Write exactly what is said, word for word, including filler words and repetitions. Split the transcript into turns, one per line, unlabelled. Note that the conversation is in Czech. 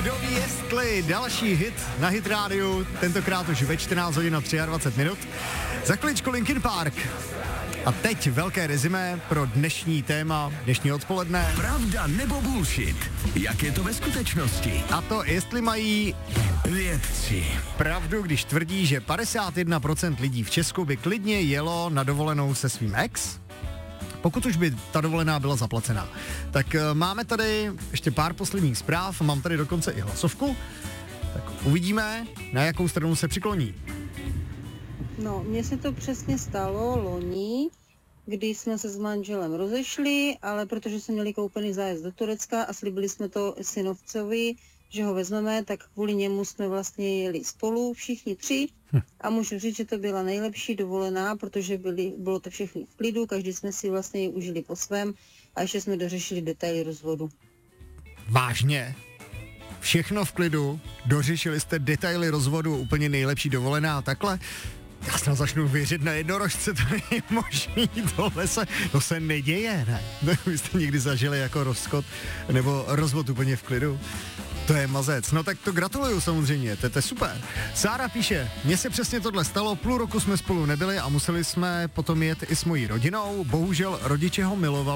Kdo ví, jestli další hit na Hit rádiu, tentokrát už ve čtrnáct hodin a dvacet tři minut. Za chviličku Linkin Park. A teď velké rezime pro dnešní téma, dnešní odpoledne.
Pravda nebo bullshit? Jak je to ve skutečnosti?
A to, jestli mají
vědci
pravdu, když tvrdí, že padesát jedna procent lidí v Česku by klidně jelo na dovolenou se svým ex, pokud už by ta dovolená byla zaplacená. Tak uh, máme tady ještě pár posledních zpráv, mám tady dokonce i hlasovku, tak uvidíme, na jakou stranu se přikloní.
No, mně se to přesně stalo loni, kdy jsme se s manželem rozešli, ale protože jsme měli koupený zájezd do Turecka a slibili jsme to synovcovi, že ho vezmeme, tak kvůli němu jsme vlastně jeli spolu, všichni tři. Hm. A můžu říct, že to byla nejlepší dovolená, protože byli, bylo to všechny v klidu, každý jsme si vlastně ji užili po svém a ještě jsme dořešili detaily rozvodu.
Vážně? Všechno v klidu? Dořešili jste detaily rozvodu, úplně nejlepší dovolená a takhle? Já snad začnu věřit na jednorožce, to je možný, tohle se, to se neděje, ne? Vy jste někdy zažili jako rozchod nebo rozvod úplně v klidu? To je mazec. No tak to gratuluju samozřejmě, to je super. Sára píše, mně se přesně tohle stalo, půl roku jsme spolu nebyli a museli jsme potom jet i s mojí rodinou, bohužel rodiče ho milovali.